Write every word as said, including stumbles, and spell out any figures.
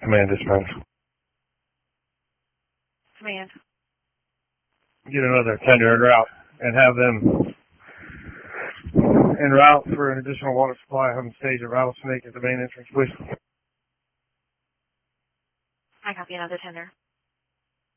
Command dispatch. Command. Get another tender en route and have them en route for an additional water supply. Have them stage a rattlesnake at the main entrance, please. I copy another tender.